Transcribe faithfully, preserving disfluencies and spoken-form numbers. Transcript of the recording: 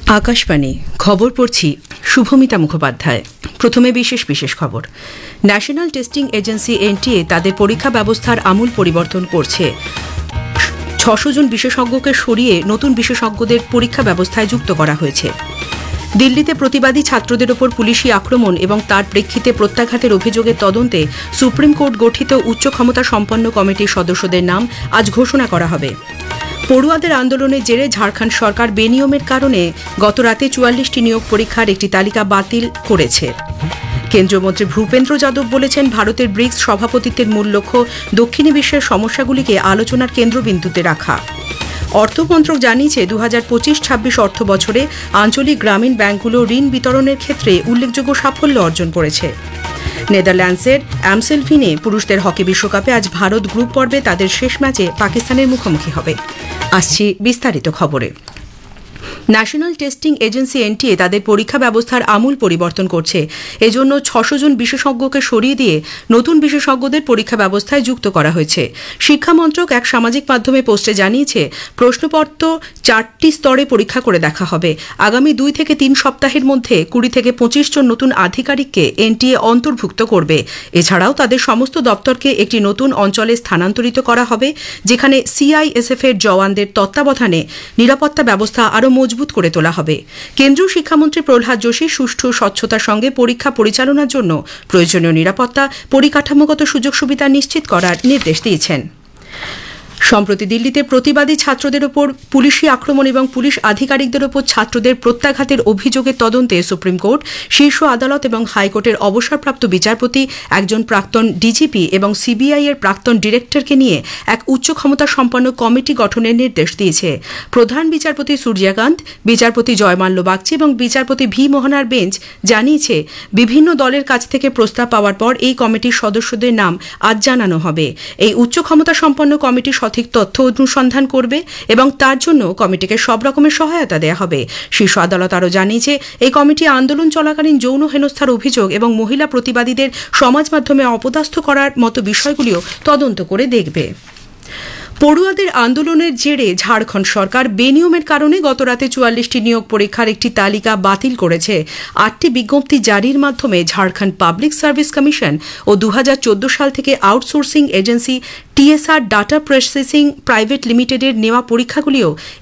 আকাশবাণী খবর পড়ছি শুভমিতা মুখোপাধ্যায়। প্রথমে বিশেষ বিশেষ খবর। ন্যাশনাল টেস্টিং এজেন্সি এনটিএ তাদের পরীক্ষা ব্যবস্থার আমূল পরিবর্তন করছে। ছশো জন বিশেষজ্ঞকে সরিয়ে নতুন বিশেষজ্ঞদের পরীক্ষা ব্যবস্থায় যুক্ত করা হয়েছে। দিল্লিতে প্রতিবাদী ছাত্রদের ওপর পুলিশি আক্রমণ এবং তার প্রেক্ষিতে প্রত্যাঘাতের অভিযোগের তদন্তে সুপ্রিম কোর্ট গঠিত উচ্চ ক্ষমতা সম্পন্ন কমিটির সদস্যদের নাম আজ ঘোষণা করা হবে। পড়ুয়াদের আন্দোলনের জেরে ঝাড়খণ্ড সরকার বেনিয়মের কারণে গতরাতে চুয়াল্লিশটি নিয়োগ পরীক্ষার একটি তালিকা বাতিল করেছে। কেন্দ্রীয় মন্ত্রী ভূপেন্দ্র যাদব বলেছেন, ভারতের ব্রিক্স সভাপতিত্বের মূল লক্ষ্য দক্ষিণ বিশ্বের সমস্যাগুলিকে আলোচনার কেন্দ্রবিন্দুতে রাখা। অর্থমন্ত্রক জানিয়েছে, দু হাজার পঁচিশ ছাব্বিশ অর্থ বছরে আঞ্চলিক গ্রামীণ ব্যাংকগুলো ঋণ বিতরণের ক্ষেত্রে উল্লেখযোগ্য সাফল্য অর্জন করেছে। নেদারল্যান্ডসের অ্যামসেলভিনে পুরুষদের হকি বিশ্বকাপে আজ ভারত গ্রুপ পর্বে তাদের শেষ ম্যাচে পাকিস্তানের মুখোমুখি হবে। আসছি বিস্তারিত খবরে। ন্যাশনাল টেস্টিং এজেন্সি এনটিএ তাদের পরীক্ষা ব্যবস্থার আমূল পরিবর্তন করছে। এজন্য ছশো জন বিশেষজ্ঞকে সরিয়ে দিয়ে নতুন বিশেষজ্ঞদের পরীক্ষা ব্যবস্থায় যুক্ত করা হয়েছে। শিক্ষা মন্ত্রক এক সামাজিক মাধ্যমে পোস্টে জানিয়েছে, প্রশ্নপত্র চারটি স্তরে পরীক্ষা করে দেখা হবে। আগামী দুই থেকে তিন সপ্তাহের মধ্যে কুড়ি থেকে পঁচিশ জন নতুন আধিকারিককে এনটিএ অন্তর্ভুক্ত করবে। এছাড়াও তাদের সমস্ত দপ্তরকে একটি নতুন অঞ্চলে স্থানান্তরিত করা হবে, যেখানে সিআইএসএফ এর জওয়ানদের তত্ত্বাবধানে নিরাপত্তা ব্যবস্থা আরও মজবুত করে তোলা হবে। কেন্দ্রীয় শিক্ষামন্ত্রী প্রহ্লাদ যোশী সুষ্ঠু স্বচ্ছতার সঙ্গে পরীক্ষা পরিচালনার জন্য প্রয়োজনীয় নিরাপত্তা, পরিকাঠামোগত সুযোগ সুবিধা নিশ্চিত করার নির্দেশ দিয়েছেন। সম্প্রতি দিল্লিতে প্রতিবাদী ছাত্রদের ওপর পুলিশি আক্রমণ এবং পুলিশ আধিকারিকদের ওপর ছাত্রদের প্রত্যাঘাতের অভিযোগের তদন্তে সুপ্রিম কোর্ট, শীর্ষ আদালত এবং হাইকোর্টের অবসরপ্রাপ্ত বিচারপতি, একজন প্রাক্তন ডিজিপি এবং সিবিআই এর প্রাক্তন ডিরেক্টরকে নিয়ে এক উচ্চ ক্ষমতা সম্পন্ন কমিটি গঠনের নির্দেশ দিয়েছে। প্রধান বিচারপতি সূর্যকান্ত, বিচারপতি জয়মাল্য বাগচি এবং বিচারপতি ভি মোহনার বেঞ্চ জানিয়েছে, বিভিন্ন দলের কাছ থেকে প্রস্তাব পাওয়ার পর এই কমিটির সদস্যদের নাম আজ জানানো হবে। এই উচ্চ ক্ষমতা সম্পন্ন কমিটি সঠিক তথ্য অনুসন্ধান করবে এবং তার জন্য কমিটিকে সব রকমের সহায়তা দেওয়া হবে। শীর্ষ আদালত আরও জানিয়েছে, এই কমিটি আন্দোলন চলাকালীন যৌন হেনস্থার অভিযোগ এবং মহিলা প্রতিবাদীদের সমাজ মাধ্যমে অপদস্থ করার মতো বিষয়গুলিও তদন্ত করে দেখবে। পড়ুয়াদের আন্দোলনের জেরে ঝাড়খণ্ড সরকার বেনিয়মের কারণে গতরাতে চুয়াল্লিশটি নিয়োগ পরীক্ষার একটি তালিকা বাতিল করেছে। আটটি বিজ্ঞপ্তি জারির মাধ্যমে ঝাড়খণ্ড পাবলিক সার্ভিস কমিশন ও দু হাজার চোদ্দ সাল থেকে outsourcing agency TSR data processing private লিমিটেডের নেওয়া পরীক্ষাগুলিও